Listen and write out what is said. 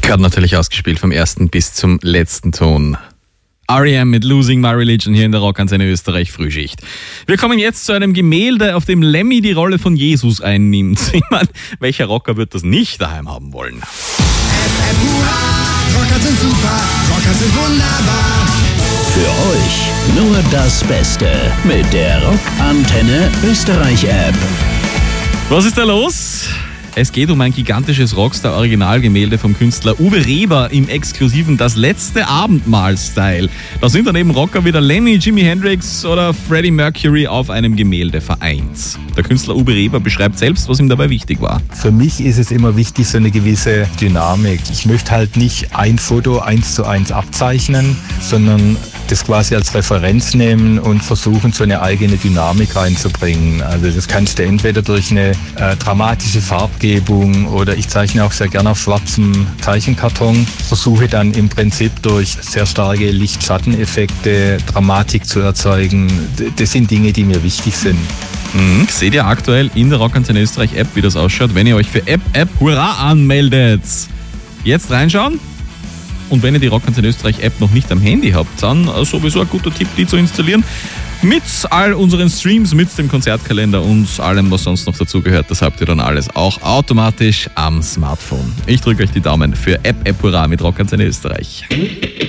Gehört natürlich ausgespielt vom ersten bis zum letzten Ton. R.E.M. mit Losing My Religion hier in der Rockantenne Österreich Frühschicht. Wir kommen jetzt zu einem Gemälde, auf dem Lemmy die Rolle von Jesus einnimmt. Ich meine, welcher Rocker wird das nicht daheim haben wollen? Rocker sind super, Rocker sind wunderbar. Für euch nur das Beste mit der Rockantenne Österreich App. Was ist da los? Es geht um ein gigantisches Rockstar-Originalgemälde vom Künstler Uwe Reber im exklusiven Das letzte Abendmahl-Style. Da sind dann eben Rocker wie der Lemmy, Jimi Hendrix oder Freddie Mercury auf einem Gemälde vereint. Der Künstler Uwe Reber beschreibt selbst, was ihm dabei wichtig war. Für mich ist es immer wichtig, so eine gewisse Dynamik. Ich möchte halt nicht ein Foto 1:1 abzeichnen, sondern das quasi als Referenz nehmen und versuchen, so eine eigene Dynamik reinzubringen. Also das kannst du entweder durch eine dramatische Farbgebung oder ich zeichne auch sehr gerne auf schwarzem Zeichenkarton. Versuche dann im Prinzip durch sehr starke Licht-Schatten-Effekte Dramatik zu erzeugen. Das sind Dinge, die mir wichtig sind. Seht ihr aktuell in der Rockantenne Österreich App, wie das ausschaut, wenn ihr euch für App Hurra anmeldet. Jetzt reinschauen. Und wenn ihr die Rockantenne Österreich App noch nicht am Handy habt, dann sowieso ein guter Tipp, die zu installieren. Mit all unseren Streams, mit dem Konzertkalender und allem, was sonst noch dazugehört. Das habt ihr dann alles auch automatisch am Smartphone. Ich drücke euch die Daumen für App Hurra mit Rockantenne Österreich.